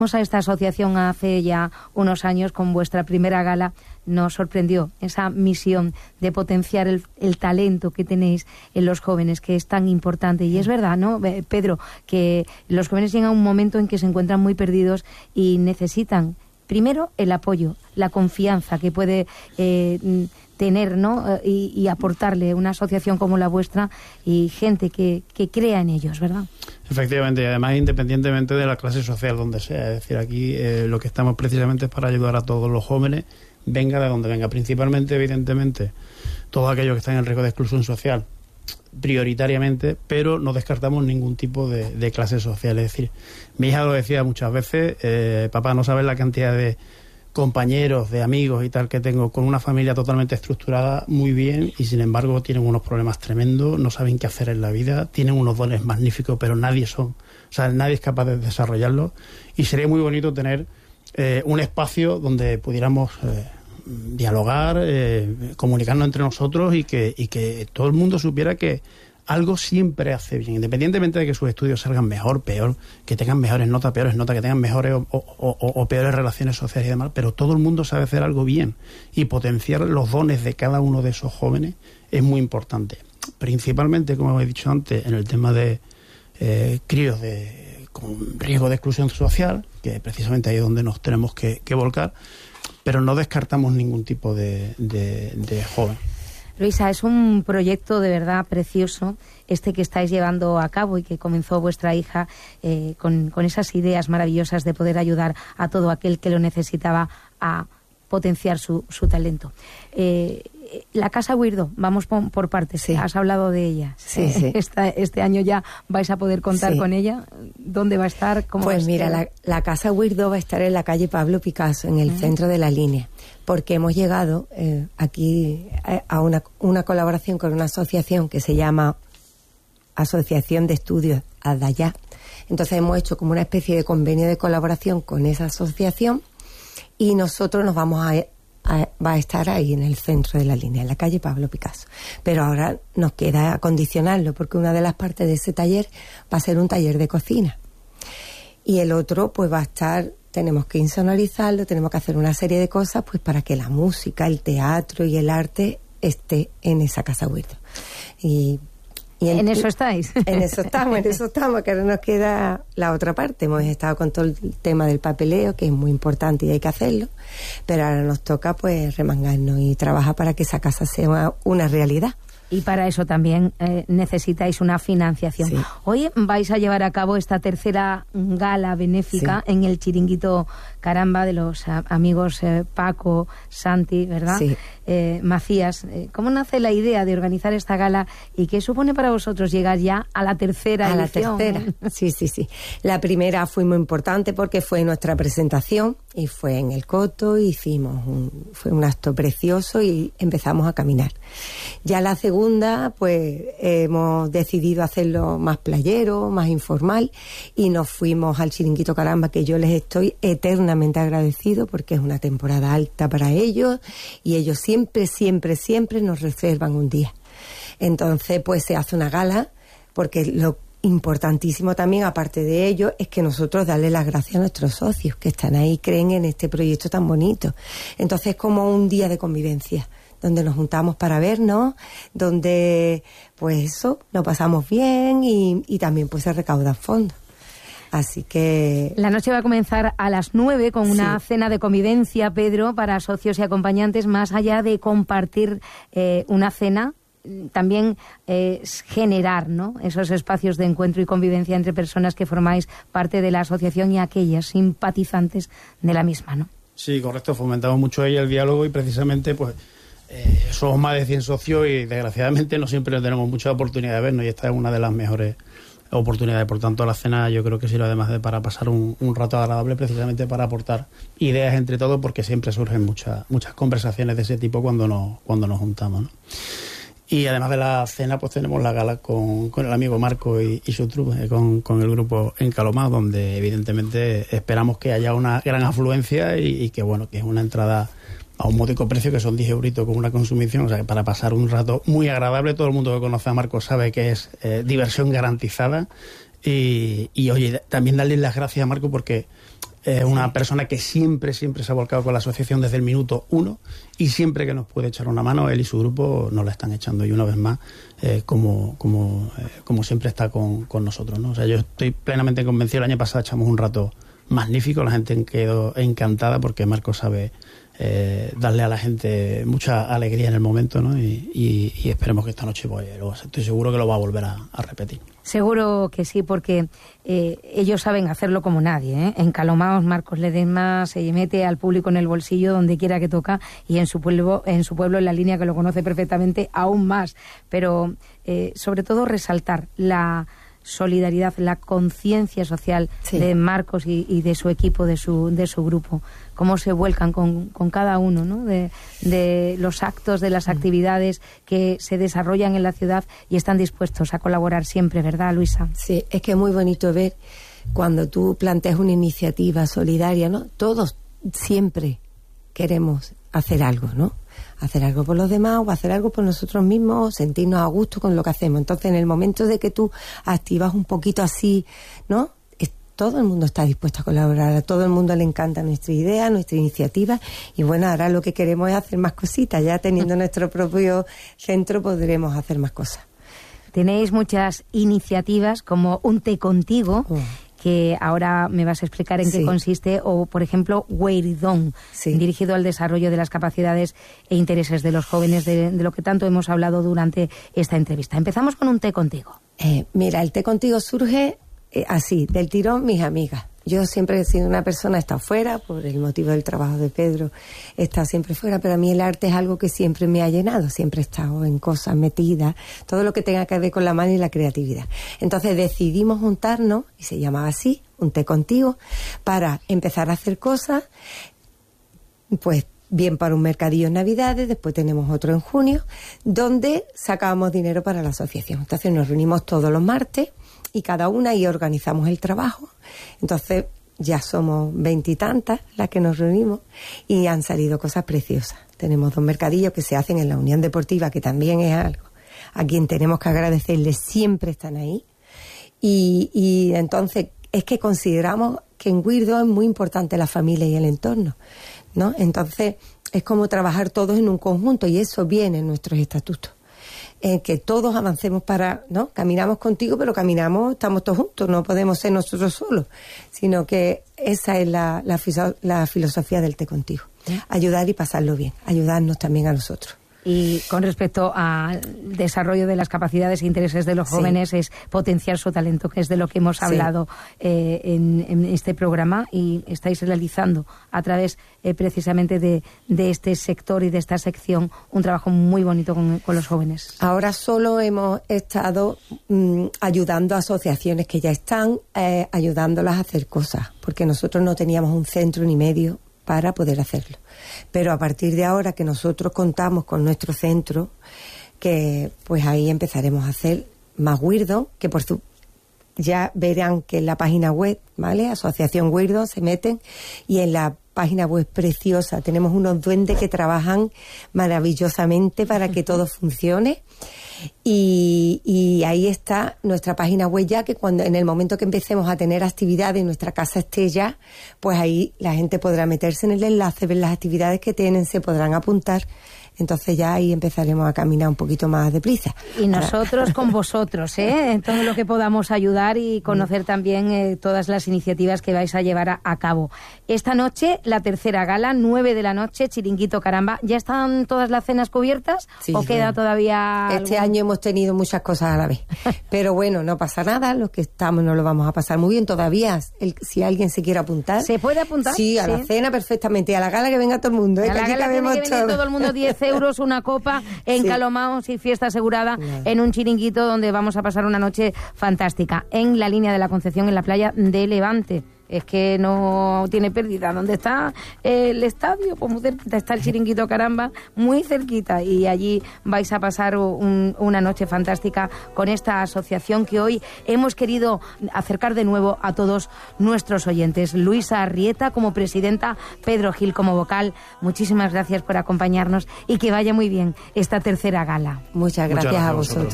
A esta asociación hace ya unos años con vuestra primera gala. Nos sorprendió esa misión de potenciar el talento que tenéis en los jóvenes, que es tan importante. Y es verdad, ¿no, Pedro? Que los jóvenes llegan a un momento en que se encuentran muy perdidos y necesitan, primero, el apoyo, la confianza que puede tener, ¿no? Y aportarle una asociación como la vuestra y gente que crea en ellos, ¿verdad? Efectivamente, y además independientemente de la clase social donde sea. Es decir, aquí lo que estamos precisamente es para ayudar a todos los jóvenes, venga de donde venga, principalmente, evidentemente, todos aquellos que están en riesgo de exclusión social, prioritariamente, pero no descartamos ningún tipo de clase social. Es decir, mi hija lo decía muchas veces, papá, no sabes la cantidad de compañeros, de amigos y tal que tengo con una familia totalmente estructurada muy bien y sin embargo tienen unos problemas tremendos, no saben qué hacer en la vida, tienen unos dones magníficos pero nadie es capaz de desarrollarlos, y sería muy bonito tener un espacio donde pudiéramos dialogar, comunicarnos entre nosotros y que todo el mundo supiera que algo siempre hace bien, independientemente de que sus estudios salgan mejor, peor, que tengan mejores notas, peores notas, que tengan mejores o peores relaciones sociales y demás, pero todo el mundo sabe hacer algo bien, y potenciar los dones de cada uno de esos jóvenes es muy importante. Principalmente, como he dicho antes, en el tema de críos con riesgo de exclusión social, que precisamente ahí es donde nos tenemos que volcar, pero no descartamos ningún tipo de joven. Luisa, es un proyecto de verdad precioso este que estáis llevando a cabo y que comenzó vuestra hija con esas ideas maravillosas de poder ayudar a todo aquel que lo necesitaba a potenciar su talento. La Casa Huirdo, vamos por partes. Sí. Has hablado de ella. Sí. Este año ya vais a poder contar con ella. ¿Dónde va a estar? ¿Cómo pues va a mira, estar? la Casa Huirdo va a estar en la calle Pablo Picasso, en el centro de la línea, porque hemos llegado aquí a una colaboración con una asociación que se llama Asociación de Estudios Adayá. Entonces hemos hecho como una especie de convenio de colaboración con esa asociación y nosotros nos vamos va a estar ahí en el centro de la línea, en la calle Pablo Picasso. Pero ahora nos queda acondicionarlo, porque una de las partes de ese taller va a ser un taller de cocina. Y el otro pues va a estar, tenemos que insonorizarlo, tenemos que hacer una serie de cosas pues para que la música, el teatro y el arte esté en esa Casa Huirdo. Y en eso estáis. En eso estamos, que ahora nos queda la otra parte. Hemos estado con todo el tema del papeleo, que es muy importante y hay que hacerlo, pero ahora nos toca pues remangarnos y trabajar para que esa casa sea una realidad. Y para eso también necesitáis una financiación. Sí. Hoy vais a llevar a cabo esta tercera gala benéfica en el Chiringuito Caramba de los amigos Paco, Santi, ¿verdad? Sí. Macías. ¿Cómo nace la idea de organizar esta gala y qué supone para vosotros llegar ya a la tercera edición? A la tercera, sí. La primera fue muy importante porque fue nuestra presentación y fue en el Coto, fue un acto precioso y empezamos a caminar. Ya la segunda, pues hemos decidido hacerlo más playero, más informal, y nos fuimos al Chiringuito Caramba, que yo les estoy eternamente agradecido porque es una temporada alta para ellos y ellos siempre nos reservan un día. Entonces, pues se hace una gala, porque lo importantísimo también, aparte de ello, es que nosotros darle las gracias a nuestros socios que están ahí, creen en este proyecto tan bonito. Entonces es como un día de convivencia, donde nos juntamos para vernos, donde pues eso, lo pasamos bien y también pues se recaudan fondos. Así que... La noche va a comenzar a las 9 con una cena de convivencia, Pedro, para socios y acompañantes. Más allá de compartir una cena, también generar, ¿no?, esos espacios de encuentro y convivencia entre personas que formáis parte de la asociación y aquellas simpatizantes de la misma, ¿no? Sí, correcto. Fomentamos mucho ahí el diálogo y precisamente pues somos más de 100 socios y desgraciadamente no siempre tenemos mucha oportunidad de vernos, y esta es una de las mejores oportunidades. Por tanto, la cena yo creo que sirve además para pasar un rato agradable, precisamente para aportar ideas entre todos, porque siempre surgen muchas conversaciones de ese tipo cuando nos juntamos, ¿no? Y además de la cena, pues tenemos la gala con el amigo Marco y su trupe, con el grupo Encalomado, donde evidentemente esperamos que haya una gran afluencia y que bueno, que es una entrada a un módico precio, que son 10 euritos con una consumición, o sea, que para pasar un rato muy agradable. Todo el mundo que conoce a Marco sabe que es diversión garantizada. Y oye, también darle las gracias a Marco porque Es una persona que siempre se ha volcado con la asociación desde el minuto 1 y siempre que nos puede echar una mano, él y su grupo nos la están echando, y una vez más, como siempre está con nosotros, ¿no? O sea, yo estoy plenamente convencido. El año pasado echamos un rato magnífico, la gente quedó encantada porque Marcos sabe darle a la gente mucha alegría en el momento, ¿no? Y esperemos que esta noche, pues, estoy seguro que lo va a volver a repetir. Seguro que sí, porque ellos saben hacerlo como nadie, ¿eh? En Calomaos, Marcos Ledesma se mete al público en el bolsillo donde quiera que toca, y en su pueblo, en la línea que lo conoce perfectamente, aún más. Pero sobre todo resaltar la solidaridad, la conciencia social de Marcos y de su equipo, de su grupo, cómo se vuelcan con cada uno, ¿no? de los actos, de las actividades que se desarrollan en la ciudad, y están dispuestos a colaborar siempre, ¿verdad, Luisa? Sí, es que es muy bonito ver cuando tú planteas una iniciativa solidaria, ¿no? Todos siempre queremos hacer algo, ¿no? Hacer algo por los demás o hacer algo por nosotros mismos, sentirnos a gusto con lo que hacemos. Entonces, en el momento de que tú activas un poquito así, ¿no? Todo el mundo está dispuesto a colaborar, a todo el mundo le encanta nuestra idea, nuestra iniciativa, y bueno, ahora lo que queremos es hacer más cositas. Ya teniendo nuestro propio centro podremos hacer más cosas. Tenéis muchas iniciativas, como un té contigo, que ahora me vas a explicar en qué consiste, o por ejemplo Gueiridón, dirigido al desarrollo de las capacidades e intereses de los jóvenes, de lo que tanto hemos hablado durante esta entrevista. Empezamos con un té contigo. Mira, el té contigo surge así, del tirón, mis amigas. Yo siempre he sido una persona, he estado fuera, por el motivo del trabajo de Pedro, he estado siempre fuera, pero a mí el arte es algo que siempre me ha llenado, siempre he estado en cosas metidas, todo lo que tenga que ver con la mano y la creatividad. Entonces decidimos juntarnos, y se llamaba así, un té contigo, para empezar a hacer cosas, pues bien para un mercadillo en Navidades, después tenemos otro en junio, donde sacábamos dinero para la asociación. Entonces nos reunimos todos los martes, y cada una y organizamos el trabajo. Entonces ya somos 20 y tantas las que nos reunimos, y han salido cosas preciosas. Tenemos 2 mercadillos que se hacen en la Unión Deportiva, que también es algo a quien tenemos que agradecerles, siempre están ahí. Y entonces es que consideramos que en Guirdó es muy importante la familia y el entorno, ¿no? Entonces es como trabajar todos en un conjunto, y eso viene en nuestros estatutos. Que todos avancemos ¿no? Caminamos contigo, pero estamos todos juntos, no podemos ser nosotros solos, sino que esa es la filosofía del té contigo. Ayudar y pasarlo bien, ayudarnos también a nosotros. Y con respecto al desarrollo de las capacidades e intereses de los jóvenes, es potenciar su talento, que es de lo que hemos hablado en este programa, y estáis realizando a través precisamente de este sector y de esta sección un trabajo muy bonito con los jóvenes. Ahora solo hemos estado ayudando a asociaciones que ya están, ayudándolas a hacer cosas, porque nosotros no teníamos un centro ni medio para poder hacerlo. Pero a partir de ahora que nosotros contamos con nuestro centro, que pues ahí empezaremos a hacer más Guirdó, que ya verán que en la página web, ¿vale? Asociación Guirdó, se meten, y en la página web preciosa tenemos unos duendes que trabajan maravillosamente para que todo funcione. Y ahí está nuestra página web ya, que en el momento que empecemos a tener actividades, nuestra casa esté ya, pues ahí la gente podrá meterse en el enlace, ver las actividades que tienen, se podrán apuntar. Entonces ya ahí empezaremos a caminar un poquito más deprisa. Y nosotros con vosotros, en todo lo que podamos ayudar, y conocer también todas las iniciativas que vais a llevar a cabo. Esta noche, la tercera gala, 9 de la noche, Chiringuito Caramba. ¿Ya están todas las cenas cubiertas? Sí, ¿o queda todavía Este año hemos tenido muchas cosas a la vez. Pero bueno, no pasa nada, los que estamos nos lo vamos a pasar muy bien todavía. Si alguien se quiere apuntar. ¿Se puede apuntar? Sí, a la cena perfectamente. Y a la gala que venga todo el mundo. A la gala tiene que venir todo el mundo, 10 euros, una copa en Calomaos, y fiesta asegurada en un chiringuito donde vamos a pasar una noche fantástica. En la línea de la Concepción, en la playa de Levante. Es que no tiene pérdida. ¿Dónde está el estadio? Pues muy cerquita está el Chiringuito Caramba, muy cerquita, y allí vais a pasar una noche fantástica con esta asociación que hoy hemos querido acercar de nuevo a todos nuestros oyentes. Luisa Arrieta como presidenta, Pedro Gil como vocal, muchísimas gracias por acompañarnos, y que vaya muy bien esta tercera gala. Muchas gracias a vosotros.